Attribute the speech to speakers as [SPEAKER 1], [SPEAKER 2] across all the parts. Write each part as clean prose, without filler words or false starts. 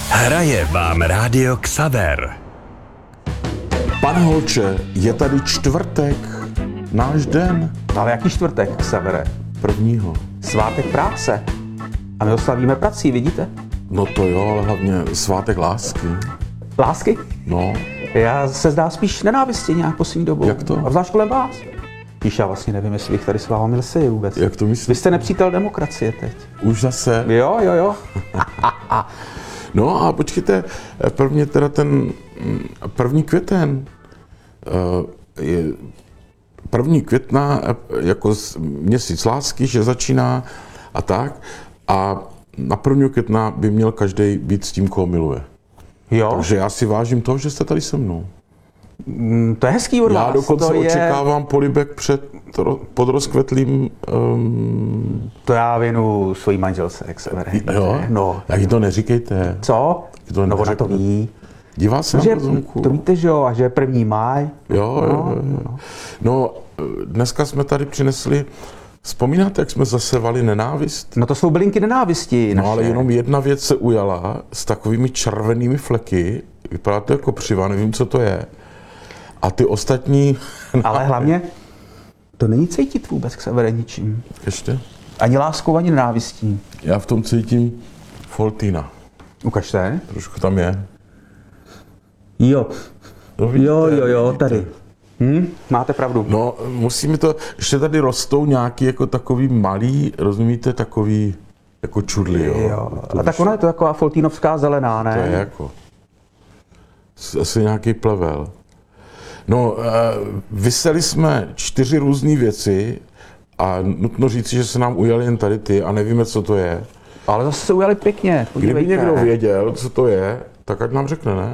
[SPEAKER 1] Hraje vám Rádio Xaver.
[SPEAKER 2] Pane Holče, je tady čtvrtek, náš den.
[SPEAKER 3] Ale jaký čtvrtek, Xavere?
[SPEAKER 2] Prvního.
[SPEAKER 3] Svátek práce. A my ho slavíme prací, vidíte?
[SPEAKER 2] No to jo, ale hlavně svátek lásky.
[SPEAKER 3] Lásky?
[SPEAKER 2] No,
[SPEAKER 3] Já se zdá spíš nenávisti nějak poslední dobou.
[SPEAKER 2] Jak to?
[SPEAKER 3] A zvlášť kolem vás. Píš, já vlastně nevím, jestli bych tady s vámi měl si vůbec.
[SPEAKER 2] jak to myslíš?
[SPEAKER 3] Vy jste nepřítel demokracie teď.
[SPEAKER 2] Už zase.
[SPEAKER 3] Jo.
[SPEAKER 2] No a počkejte, prvně teda ten 1. květen. Je 1. května jako měsíc lásky, že začíná a tak. A na 1. května by měl každý být s tím, koho miluje.
[SPEAKER 3] Jo,
[SPEAKER 2] Takže já si vážím toho, že jste tady se mnou.
[SPEAKER 3] to je hezký od vás.
[SPEAKER 2] Já dokonce
[SPEAKER 3] to
[SPEAKER 2] očekávám polibek pod rozkvetlým...
[SPEAKER 3] To já věnu svojí manželce, Xavere.
[SPEAKER 2] Jo?
[SPEAKER 3] No.
[SPEAKER 2] Jak jí to neříkejte.
[SPEAKER 3] Co?
[SPEAKER 2] To
[SPEAKER 3] No ona to ví.
[SPEAKER 2] Dívá se na
[SPEAKER 3] Že,
[SPEAKER 2] brzunku.
[SPEAKER 3] to víte, že jo, a že je 1. máj.
[SPEAKER 2] Jo. No, dneska jsme tady přinesli... Vzpomínáte, jak jsme zasevali nenávist?
[SPEAKER 3] No to jsou bylinky nenávisti.
[SPEAKER 2] No ale jenom jedna věc se ujala s takovými červenými fleky. Vypadá to jako křiva, nevím, co to je. A ty ostatní...
[SPEAKER 3] Ale hlavně to není cítit vůbec, Xavere, ničím.
[SPEAKER 2] Ještě?
[SPEAKER 3] Ani láskou, ani nenávistí.
[SPEAKER 2] Já v tom cítím Foltína.
[SPEAKER 3] Ukažte.
[SPEAKER 2] Trošku tam je.
[SPEAKER 3] Jo.
[SPEAKER 2] No, vidíte,
[SPEAKER 3] Jo,
[SPEAKER 2] vidíte.
[SPEAKER 3] tady. Máte pravdu.
[SPEAKER 2] No, musíme to, ještě tady rostou nějaký jako takový malý, rozumíte, takový jako čudly, jo.
[SPEAKER 3] A tak ona je to taková foltínovská zelená, ne?
[SPEAKER 2] To je jako, asi nějaký plevel. No, vyseli jsme 4 různé věci a nutno říci, že se nám ujaly jen tady ty a nevíme, co to je.
[SPEAKER 3] Ale zase se ujali pěkně, podívejte.
[SPEAKER 2] Kdyby někdo věděl, co to je, tak ať nám řekne, ne?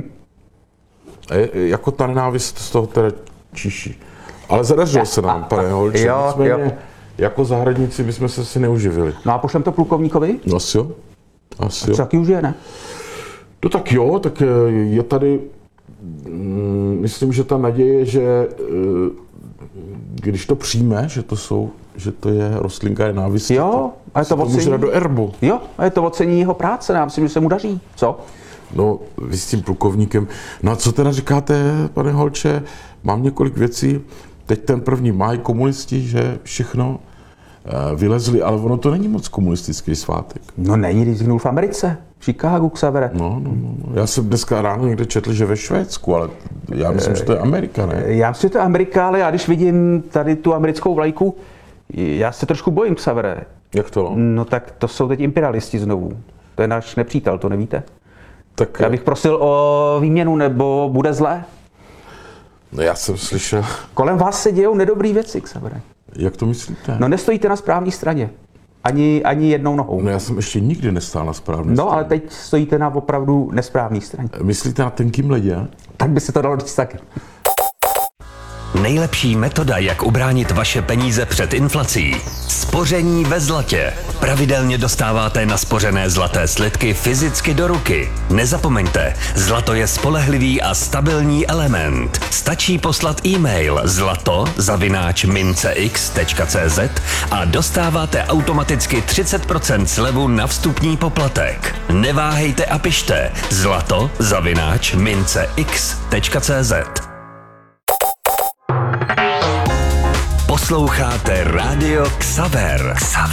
[SPEAKER 2] A jako ta nenávist z toho teda čiší. Ale zadařilo se nám, pane Holče.
[SPEAKER 3] Jo.
[SPEAKER 2] Nicméně, jako zahradníci bychom se si neuživili.
[SPEAKER 3] No a pošlem to plukovníkovi?
[SPEAKER 2] No asi jo. Asi jo.
[SPEAKER 3] Co taky už je, ne?
[SPEAKER 2] No tak jo, tak je tady, myslím, že ta naděje, že když to přijme, že to je rostlinka nenávisti,
[SPEAKER 3] Jo, a je to
[SPEAKER 2] může
[SPEAKER 3] ocení.
[SPEAKER 2] dát do erbu.
[SPEAKER 3] Jo, a je to ocení jeho práce, já myslím, že se mu daří. Co?
[SPEAKER 2] No, vy s tím plukovníkem. No a co teda říkáte, pane Holče? Mám několik věcí. Teď ten 1. máj, komunisti, že všechno vylezli, ale ono to není moc komunistický svátek.
[SPEAKER 3] No není, když vzniknul v Americe, v Chicagu, Xavere.
[SPEAKER 2] No. Já jsem dneska ráno někde četl, že ve Švédsku, ale já myslím, že to je Amerika, ne?
[SPEAKER 3] Já myslím, že to je Amerika, ale já když vidím tady tu americkou vlajku, já se trošku bojím, Xavere.
[SPEAKER 2] Jak to?
[SPEAKER 3] No tak to jsou teď imperialisti znovu. To je náš nepřítel, to nevíte?
[SPEAKER 2] Tak
[SPEAKER 3] Já bych prosil o výměnu, nebo bude zlé.
[SPEAKER 2] no, já jsem slyšel,
[SPEAKER 3] Kolem vás se dějou nedobrý věci, Xavere.
[SPEAKER 2] jak to myslíte?
[SPEAKER 3] No nestojíte na správné straně. Ani jednou nohou.
[SPEAKER 2] No já jsem ještě nikdy nestál na správné
[SPEAKER 3] No, ale
[SPEAKER 2] straně.
[SPEAKER 3] teď stojíte na opravdu nesprávné straně.
[SPEAKER 2] Myslíte na tenkým ledě?
[SPEAKER 3] Tak by se to dalo říct taky.
[SPEAKER 1] Nejlepší metoda, jak ubránit vaše peníze před inflací. Spoření ve zlatě. Pravidelně dostáváte naspořené zlaté slitky fyzicky do ruky. Nezapomeňte, zlato je spolehlivý a stabilní element. Stačí poslat e-mail zlato@mincex.cz a dostáváte automaticky 30% slevu na vstupní poplatek. Neváhejte a pište zlato@mincex.cz. Posloucháte Rádio Xaver.